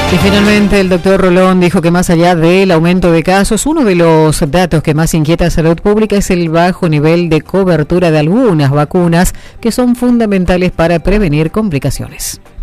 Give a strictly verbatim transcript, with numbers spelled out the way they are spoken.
Y finalmente el doctor Rolón dijo que más allá del aumento de casos, uno de los datos que más inquieta a salud pública es el bajo nivel de cobertura de algunas vacunas que son fundamentales para prevenir complicaciones.